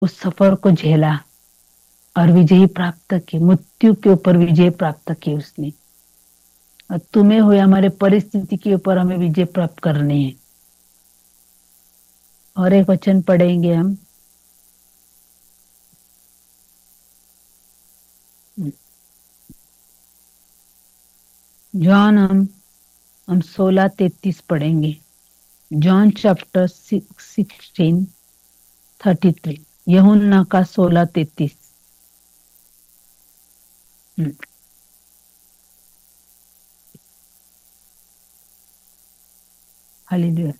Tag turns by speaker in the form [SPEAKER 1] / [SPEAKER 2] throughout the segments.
[SPEAKER 1] उस सफर को झेला और विजय प्राप्त की, मृत्यु के ऊपर विजय प्राप्त की उसने। और तुम्हें हुए हमारे परिस्थिति के ऊपर हमें विजय प्राप्त करनी है। और एक वचन पढ़ेंगे हम। जॉन हम 16:33 पढ़ेंगे। John chapter 16:33। यूहन्ना का 16:33। हालेलुया।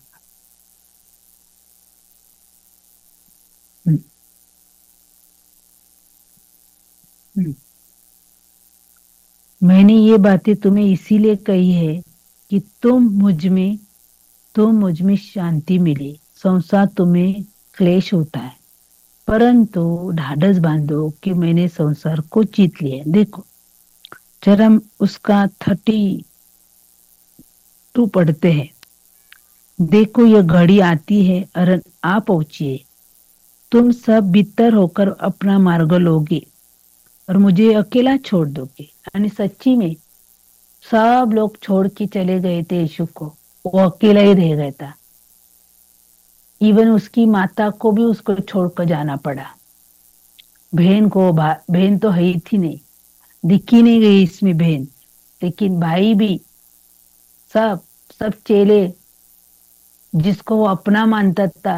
[SPEAKER 1] मैंने ये बातें तुम्हें इसीलिए कही है कि तुम मुझ में शांति मिले। संसार तुम्हें क्लेश होता है, परंतु ढाढ़स बांधो कि मैंने संसार को जीत लिया। देखो जरा हम उसका 32 पढ़ते हैं। देखो यह घड़ी आती है और आ पहुंची है, तुम सब बितर होकर अपना मार्ग लोगे और मुझे अकेला छोड़ दोगे। यानी सच्ची में सब लोग छोड़ के चले गए थे यीशु को, वो अकेला ही रह गया था। इवन उसकी माता को भी उसको छोड़कर जाना पड़ा। बहन तो है ही थी नहीं, दिखी नहीं गई इसमें बहन। लेकिन भाई भी, सब सब चेले जिसको वो अपना मानता था,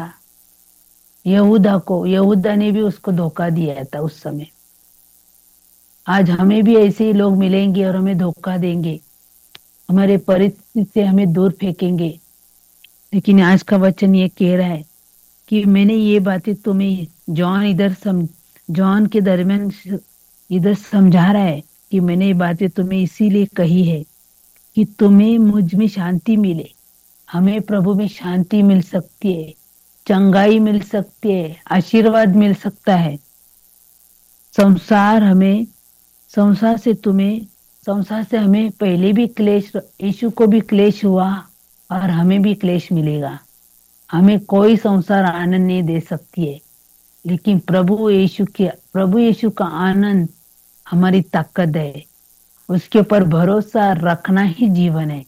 [SPEAKER 1] यहूदा ने भी उसको धोखा दिया था उस समय। आज हमें भी ऐसे ही लोग मिलेंगे और हमें धोखा देंगे, हमारे परिस्थिति से हमें दूर फेंकेंगे। लेकिन आज का वचन ये कह रहा है कि मैंने ये बातें तुम्हें, जॉन के दरमियान इधर समझा रहा है कि मैंने ये बातें तुम्हें इसीलिए कही है कि तुम्हें मुझ में शांति मिले। हमें प्रभु में शांति मिल सकती है, चंगाई मिल सकती है, आशीर्वाद मिल सकता है। संसार हमें संसार से तुम्हें संसार से हमें पहले भी क्लेश, यीशु को भी क्लेश हुआ और हमें भी क्लेश मिलेगा। हमें कोई संसार आनंद नहीं दे सकती है, लेकिन प्रभु यीशु का आनंद हमारी ताकत है। उसके ऊपर भरोसा रखना ही जीवन है।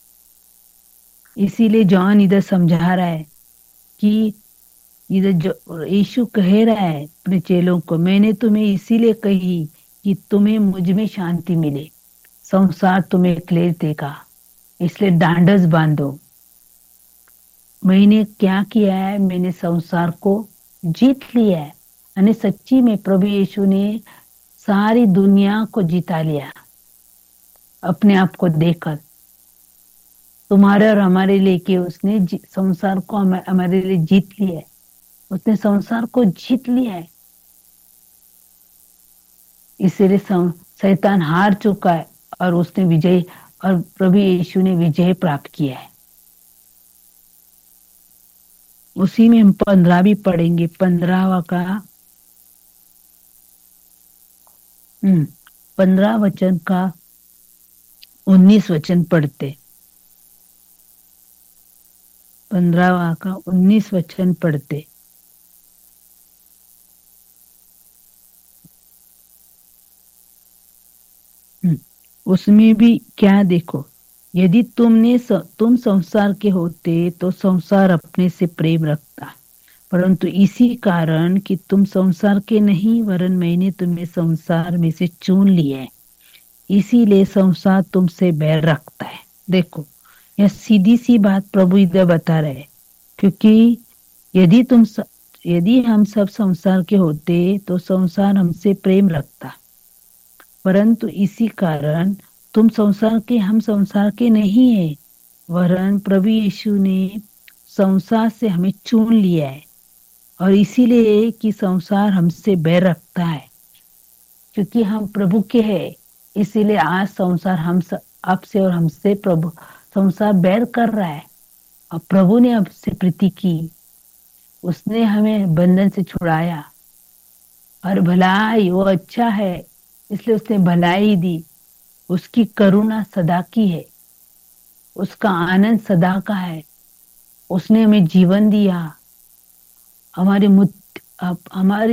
[SPEAKER 1] इसीलिए जॉन इधर समझा रहा है कि इधर जो यीशु कह रहा है अपने चेलों को, मैंने तुम्हें इसीलिए कही कि तुम्हें मुझ में शांति मिले। संसार तुम्हें क्लेश देगा, इसलिए ढांढस बांधो। मैंने क्या किया है, मैंने संसार को जीत लिया है। यानी सच्ची में प्रभु यीशु ने सारी दुनिया को जिता लिया अपने आप को देकर। तुम्हारे और हमारे लेके उसने संसार को हमारे लिए जीत लिया है। उसने संसार को जीत लिया है, इसीलिए शैतान हार चुका है और प्रभु यीशु ने विजय प्राप्त किया है। उसी में हम 15 भी पढ़ेंगे। 15वां का 15 वचन का 19 वचन पढ़ते। 15वां का 19 वचन पढ़ते। उसमें भी क्या देखो, यदि तुम संसार के होते तो संसार अपने से प्रेम रखता, परंतु इसी कारण कि तुम संसार के नहीं वरन मैंने तुम्हें संसार में से चुन लिया है, इसीलिए संसार तुमसे बैर रखता है। देखो यह सीधी सी बात प्रभु इधर बता रहे हैं। क्योंकि यदि हम सब संसार के होते तो संसार हमसे प्रेम रखता, परंतु इसी कारण हम संसार के नहीं है, वरन प्रभु यीशु ने संसार से हमें चुन लिया है। और इसीलिए कि संसार हमसे बैर रखता है, क्योंकि हम प्रभु के हैं। इसीलिए आज संसार आपसे और हमसे प्रभु संसार बैर कर रहा है। और प्रभु ने आपसे प्रीति की, उसने हमें बंधन से छुड़ाया। और भलाई वो अच्छा है, इसलिए उसने भलाई दी। उसकी करुणा सदा की है, उसका आनंद सदा का है। उसने हमें जीवन दिया, आप हमारी